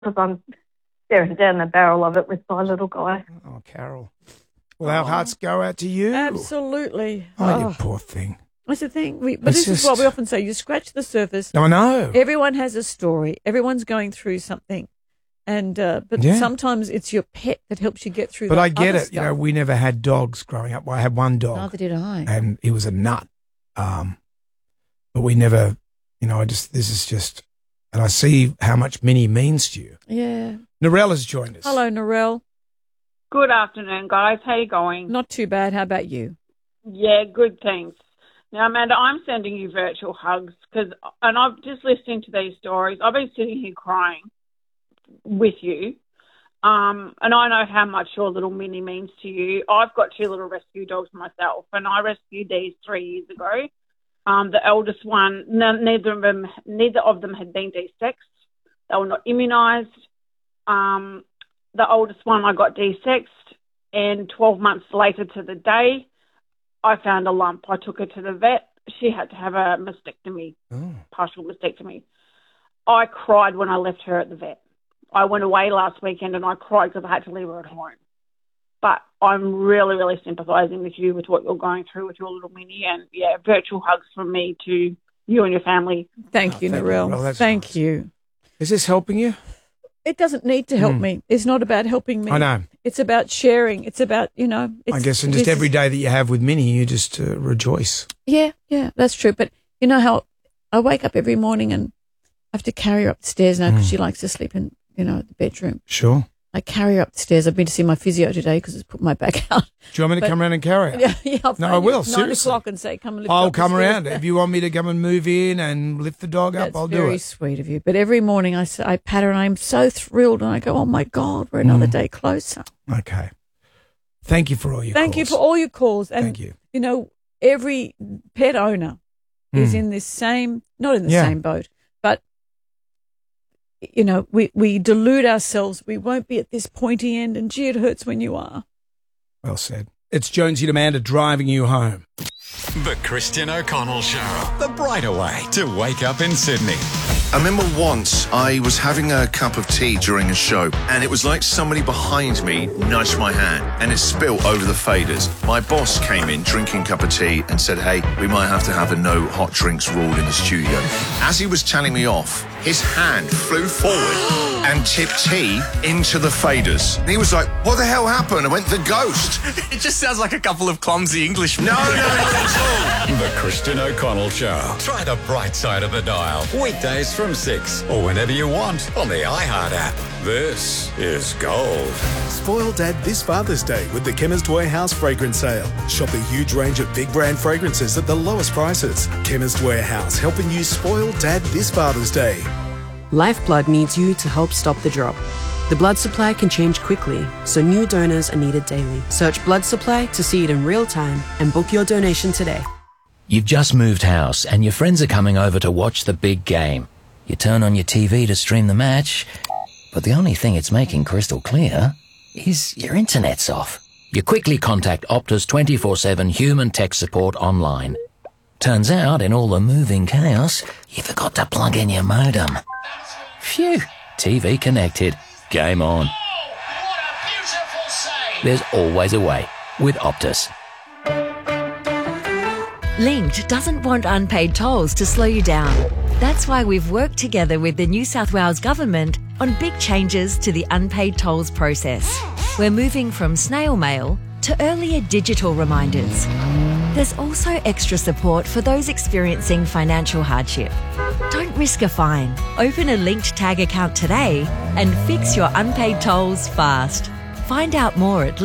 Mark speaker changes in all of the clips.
Speaker 1: because I'm staring down the barrel of it with my little guy.
Speaker 2: Oh, Carol. Well, our hearts go out to you.
Speaker 3: Absolutely.
Speaker 2: Oh, you poor thing.
Speaker 3: That's the thing. This is what we often say. You scratch the surface.
Speaker 2: I know.
Speaker 3: Everyone has a story. Everyone's going through something. And but sometimes it's your pet that helps you get through.
Speaker 2: But I get it.
Speaker 3: Stuff.
Speaker 2: You know, we never had dogs growing up. Well, I had one dog.
Speaker 3: Neither did I.
Speaker 2: And he was a nut. But we never, and I see how much Minnie means to you.
Speaker 3: Yeah.
Speaker 2: Narelle has joined us.
Speaker 3: Hello, Narelle.
Speaker 4: Good afternoon, guys. How you going?
Speaker 3: Not too bad. How about you?
Speaker 4: Yeah, good, thanks. Now, Amanda, I'm sending you virtual hugs and I've just listening to these stories. I've been sitting here crying with you. And I know how much your little Minnie means to you. I've got 2 little rescue dogs myself, and I rescued these 3 years ago. The eldest one, neither of them had been desexed. They were not immunised. The oldest one I got desexed, and 12 months later to the day, I found a lump. I took her to the vet. She had to have a mastectomy, partial mastectomy. I cried when I left her at the vet. I went away last weekend and I cried because I had to leave her at home. But I'm really, really sympathising with you with what you're going through with your little Minnie. And, yeah, virtual hugs from me to you and your family.
Speaker 3: Thank you, Narelle. Thank you.
Speaker 2: Is this helping you?
Speaker 3: It doesn't need to help me. It's not about helping me.
Speaker 2: I know.
Speaker 3: It's about sharing. It's about,
Speaker 2: I guess, and just every day that you have with Minnie, you just rejoice.
Speaker 3: Yeah, that's true. But you know how I wake up every morning and I have to carry her upstairs now because she likes to sleep in, the bedroom.
Speaker 2: Sure.
Speaker 3: I carry her upstairs. I've been to see my physio today because it's put my back out.
Speaker 2: Do you want me to come around and carry her?
Speaker 3: Yeah.
Speaker 2: I will,
Speaker 3: 9
Speaker 2: seriously.
Speaker 3: o'clock and say, come and lift
Speaker 2: I'll
Speaker 3: up the
Speaker 2: come
Speaker 3: stairs.
Speaker 2: around. If you want me to come and move in and lift the dog up, I'll do it.
Speaker 3: That's very sweet of you. But every morning I pat her and I'm so thrilled and I go, oh, my God, we're another day closer.
Speaker 2: Okay. Thank you for all your calls.
Speaker 3: Thank you for all your calls. And,
Speaker 2: Thank you.
Speaker 3: Every pet owner is in this same, not in the same boat, but, we delude ourselves. We won't be at this pointy end, and gee, it hurts when you are.
Speaker 2: Well said. It's Jonesy and Amanda driving you home.
Speaker 5: The Christian O'Connell Show. The brighter way to wake up in Sydney.
Speaker 6: I remember once I was having a cup of tea during a show, and it was like somebody behind me nudged my hand, and it spilled over the faders. My boss came in drinking a cup of tea and said, hey, we might have to have a no hot drinks rule in the studio. As he was telling me off, his hand flew forward and tipped tea into the faders. And he was like, what the hell happened? I went, the ghost.
Speaker 7: It just sounds like a couple of clumsy Englishmen.
Speaker 6: No, not at all.
Speaker 5: The Christian O'Connell Show. Try the bright side of the dial. Weekdays from 6 or whenever you want on the iHeart app. This is gold.
Speaker 8: Spoil Dad this Father's Day with the Chemist Warehouse fragrance sale. Shop a huge range of big brand fragrances at the lowest prices. Chemist Warehouse, helping you spoil Dad this Father's Day.
Speaker 9: Lifeblood needs you to help stop the drop. The blood supply can change quickly, so new donors are needed daily. Search blood supply to see it in real time and book your donation today.
Speaker 10: You've just moved house and your friends are coming over to watch the big game. You turn on your TV to stream the match, but the only thing it's making crystal clear is your internet's off. You quickly contact Optus 24/7 human tech support online. Turns out, in all the moving chaos, you forgot to plug in your modem. Phew, TV connected. Game on. There's always a way with Optus.
Speaker 11: Linked doesn't want unpaid tolls to slow you down. That's why we've worked together with the New South Wales Government on big changes to the unpaid tolls process. We're moving from snail mail to earlier digital reminders. There's also extra support for those experiencing financial hardship. Don't risk a fine. Open a Linked Tag account today and fix your unpaid tolls fast. Find out more at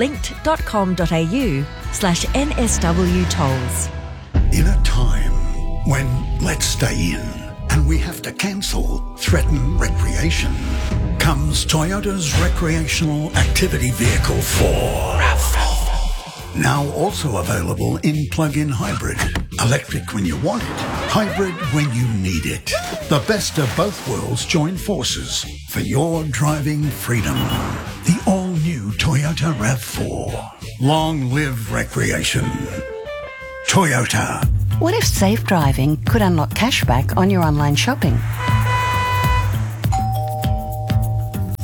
Speaker 11: linked.com.au/NSW tolls.
Speaker 12: In a time when let's stay in and we have to cancel threaten recreation, comes Toyota's recreational activity vehicle 4. Now also available in plug-in hybrid. Electric when you want it, hybrid when you need it. The best of both worlds join forces for your driving freedom. The all-new Toyota RAV4. Long live recreation. Toyota.
Speaker 13: What if safe driving could unlock cashback on your online shopping?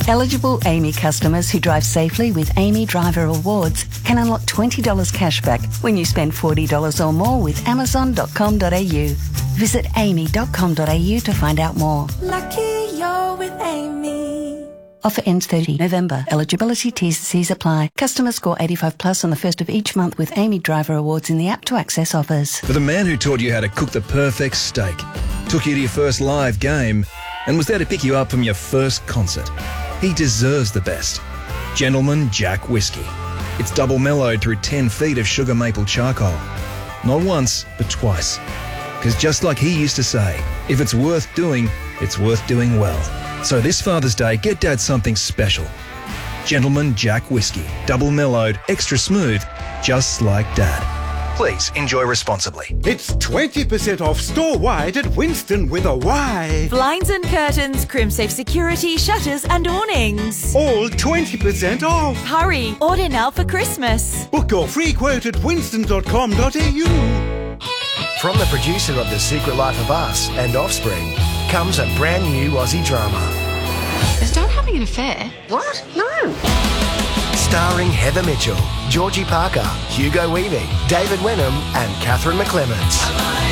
Speaker 13: Eligible Amy customers who drive safely with Amy Driver Awards can unlock $20 cashback when you spend $40 or more with Amazon.com.au. Visit amy.com.au to find out more.
Speaker 14: Lucky you're with Amy.
Speaker 13: Offer ends 30 November. Eligibility T's and C's apply. Customers score 85 plus on the first of each month with Amy Driver Awards in the app to access offers.
Speaker 15: For the man who taught you how to cook the perfect steak, took you to your first live game, and was there to pick you up from your first concert, he deserves the best. Gentleman Jack Whiskey. It's double mellowed through 10 feet of sugar maple charcoal. Not once, but twice. Because just like he used to say, if it's worth doing, it's worth doing well. So this Father's Day, get Dad something special. Gentleman Jack Whiskey. Double mellowed, extra smooth, just like Dad. Please enjoy responsibly.
Speaker 16: It's 20% off store-wide at Winston with a Y.
Speaker 17: Blinds and curtains, crimsafe security, shutters and awnings.
Speaker 16: All 20% off.
Speaker 17: Hurry, order now for Christmas.
Speaker 16: Book your free quote at winston.com.au.
Speaker 18: From the producer of The Secret Life of Us and Offspring comes a brand new Aussie drama.
Speaker 19: Is Dad having an affair?
Speaker 18: What? No. Starring Heather Mitchell, Georgie Parker, Hugo Weaving, David Wenham and Catherine McClements.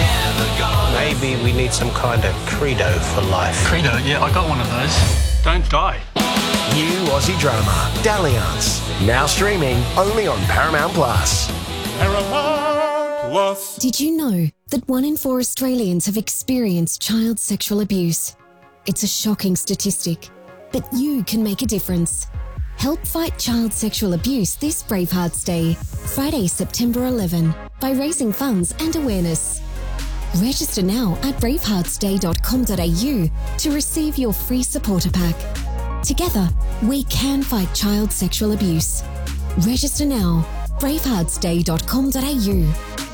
Speaker 20: Maybe we need some kind of credo for life.
Speaker 21: Credo? Yeah, I got one of those. Don't die.
Speaker 18: New Aussie drama, Dalliance. Now streaming only on Paramount Plus.
Speaker 22: Paramount Plus. Did you know that 1 in 4 Australians have experienced child sexual abuse? It's a shocking statistic, but you can make a difference. Help fight child sexual abuse this Bravehearts Day, Friday, September 11, by raising funds and awareness. Register now at braveheartsday.com.au to receive your free supporter pack. Together, we can fight child sexual abuse. Register now, braveheartsday.com.au.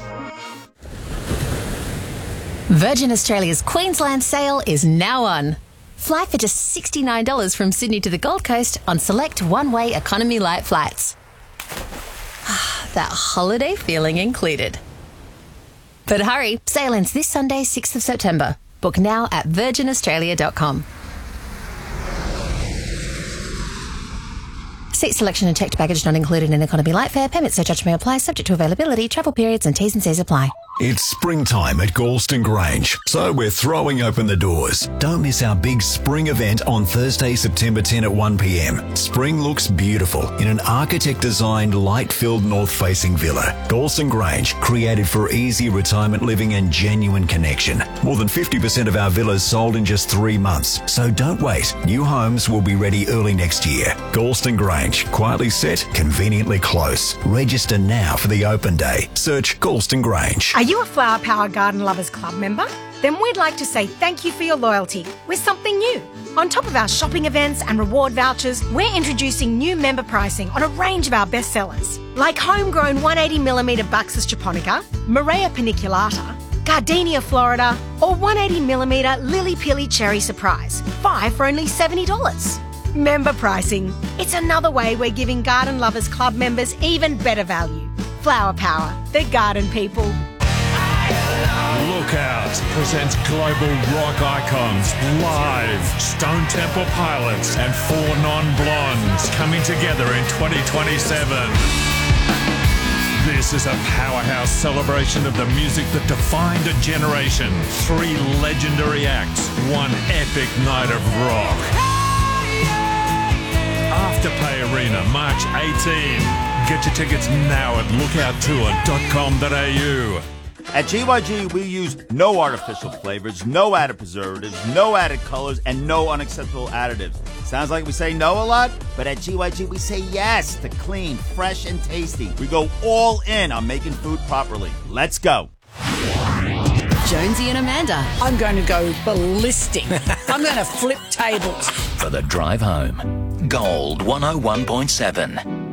Speaker 23: Virgin Australia's Queensland sale is now on. Fly for just $69 from Sydney to the Gold Coast on select one-way economy light flights. That holiday feeling included. But hurry, sale ends this Sunday, 6th of September. Book now at virginaustralia.com. Seat selection and checked baggage not included in economy light fare. Payment surcharge may apply, subject to availability, travel periods and T's and C's apply.
Speaker 24: It's springtime at Galston Grange, so we're throwing open the doors. Don't miss our big spring event on Thursday, September 10 at 1 p.m. Spring looks beautiful in an architect-designed, light-filled north-facing villa. Galston Grange, created for easy retirement living and genuine connection. More than 50% of our villas sold in just 3 months, so don't wait. New homes will be ready early next year. Galston Grange, quietly set, conveniently close. Register now for the open day. Search Galston Grange.
Speaker 25: Are you a Flower Power Garden Lovers Club member? Then we'd like to say thank you for your loyalty with something new. On top of our shopping events and reward vouchers, we're introducing new member pricing on a range of our best sellers, like homegrown 180mm Buxus japonica, Morea paniculata, Gardenia Florida, or 180mm Lily Pilly Cherry Surprise, 5 for only $70. Member pricing. It's another way we're giving Garden Lovers Club members even better value. Flower Power, the garden people.
Speaker 26: Lookout presents global rock icons live. Stone Temple Pilots and 4 Non-Blondes coming together in 2027. This is a powerhouse celebration of the music that defined a generation. 3 legendary acts, 1 epic night of rock. Afterpay Arena, March 18. Get your tickets now at lookouttour.com.au.
Speaker 27: At GYG, we use no artificial flavors, no added preservatives, no added colors, and no unacceptable additives. Sounds like we say no a lot, but at GYG, we say yes to clean, fresh, and tasty. We go all in on making food properly. Let's go.
Speaker 28: Jonesy and Amanda. I'm going to go ballistic. I'm going to flip tables.
Speaker 10: For the drive home, Gold 101.7.